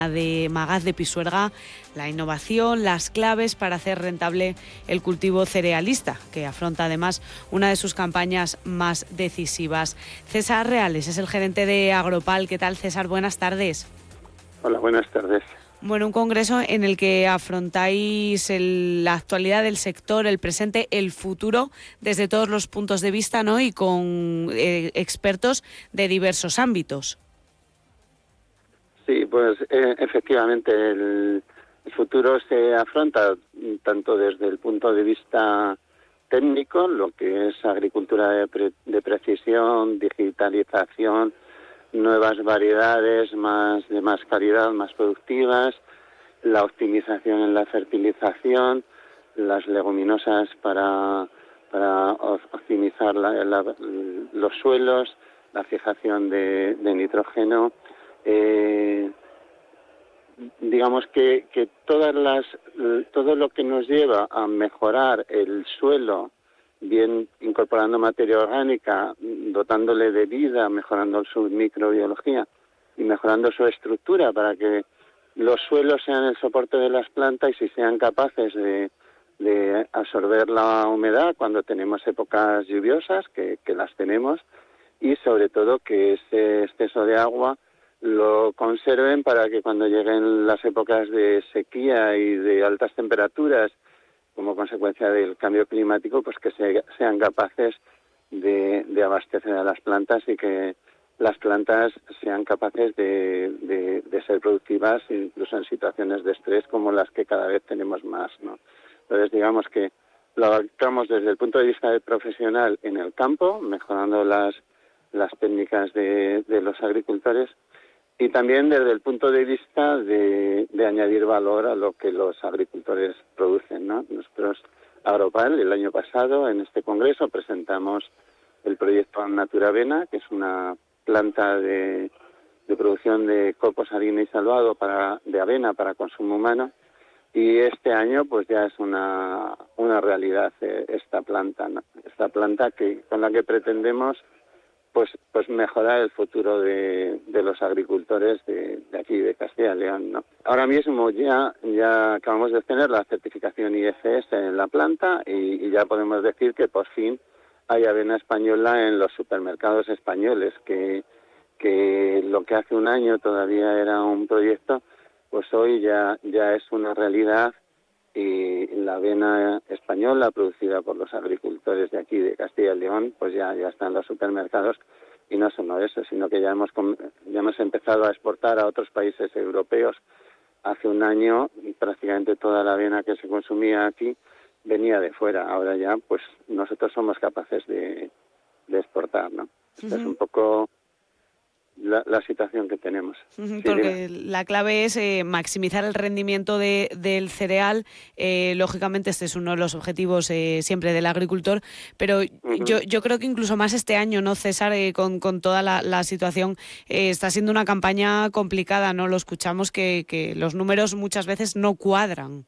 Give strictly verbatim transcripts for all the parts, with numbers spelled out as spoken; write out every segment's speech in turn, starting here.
de Magaz de Pisuerga, la innovación, las claves para hacer rentable el cultivo cerealista, que afronta además una de sus campañas más decisivas. César Reales es el gerente de Agropal. ¿Qué tal, César? Buenas tardes. Hola, buenas tardes. Bueno, un congreso en el que afrontáis el, la actualidad del sector, el presente, el futuro, desde todos los puntos de vista, ¿no? Y con eh, expertos de diversos ámbitos. Sí, pues eh, efectivamente el, el futuro se afronta tanto desde el punto de vista técnico, lo que es agricultura de, pre, de precisión, digitalización, nuevas variedades más de más calidad, más productivas, la optimización en la fertilización, las leguminosas para para optimizar la, la, los suelos, la fijación de, de nitrógeno. Eh, digamos que, que todas las todo lo que nos lleva a mejorar el suelo, bien incorporando materia orgánica, dotándole de vida, mejorando su microbiología y mejorando su estructura para que los suelos sean el soporte de las plantas y si sean capaces de, de absorber la humedad cuando tenemos épocas lluviosas, que, que las tenemos, y sobre todo que ese exceso de agua lo conserven para que cuando lleguen las épocas de sequía y de altas temperaturas como consecuencia del cambio climático, pues que se, sean capaces de, de abastecer a las plantas y que las plantas sean capaces de, de, de ser productivas incluso en situaciones de estrés como las que cada vez tenemos más, ¿no? Entonces digamos que lo abarcamos desde el punto de vista del profesional en el campo, mejorando las, las técnicas de, de los agricultores, y también desde el punto de vista de, de añadir valor a lo que los agricultores producen, ¿no? Nosotros, Agropal, el año pasado en este congreso presentamos el proyecto Naturavena, que es una planta de, de producción de copos, harina y salvado para, de avena para consumo humano, y este año pues ya es una, una realidad eh, esta planta, ¿no? Esta planta que con la que pretendemos pues pues mejorar el futuro de, de los agricultores de, de aquí, de Castilla y León, ¿no? Ahora mismo ya ya acabamos de obtener la certificación I F S en la planta y, y ya podemos decir que por fin hay avena española en los supermercados españoles, que, que lo que hace un año todavía era un proyecto, pues hoy ya, ya es una realidad. Y la avena española producida por los agricultores de aquí de Castilla y León pues ya ya está en los supermercados, y no solo eso, sino que ya hemos ya hemos empezado a exportar a otros países europeos. Hace un año prácticamente toda la avena que se consumía aquí venía de fuera, ahora ya pues nosotros somos capaces de, de exportar, ¿no? Uh-huh. Esta es un poco La, la situación que tenemos. Uh-huh, porque sí, la clave es eh, maximizar el rendimiento de, del cereal. Eh, lógicamente este es uno de los objetivos eh, siempre del agricultor, pero uh-huh. yo, yo creo que incluso más este año, ¿no, César? Eh, con, con toda la, la situación eh, está siendo una campaña complicada, ¿no? Lo escuchamos que, que los números muchas veces no cuadran.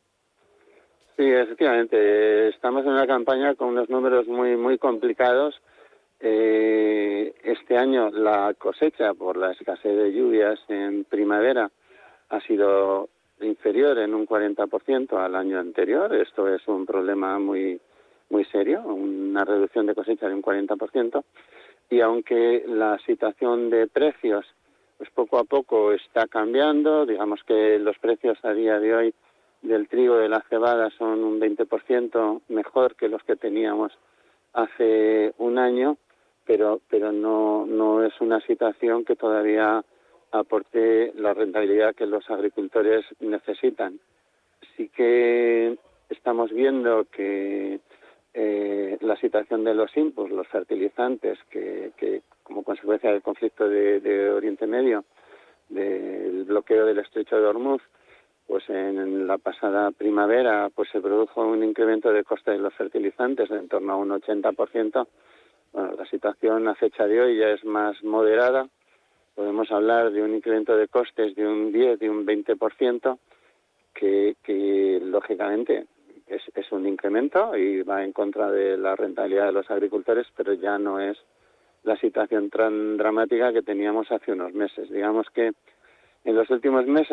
Sí, efectivamente. Estamos en una campaña con unos números muy, muy complicados. Eh, este año la cosecha por la escasez de lluvias en primavera ha sido inferior en un cuarenta por ciento al año anterior. Esto es un problema muy muy serio, una reducción de cosecha de un cuarenta por ciento. Y aunque la situación de precios pues poco a poco está cambiando, digamos que los precios a día de hoy del trigo y de la cebada son un veinte por ciento mejor que los que teníamos hace un año, pero pero no no es una situación que todavía aporte la rentabilidad que los agricultores necesitan. Sí que estamos viendo que eh, la situación de los inputs, los fertilizantes, que, que como consecuencia del conflicto de, de Oriente Medio, del bloqueo del estrecho de Hormuz, pues en la pasada primavera pues se produjo un incremento de coste de los fertilizantes de en torno a un ochenta por ciento. Bueno, la situación a fecha de hoy ya es más moderada. Podemos hablar de un incremento de costes de un diez, de un veinte por ciento, que, que lógicamente es, es un incremento y va en contra de la rentabilidad de los agricultores, pero ya no es la situación tan dramática que teníamos hace unos meses. Digamos que en los últimos meses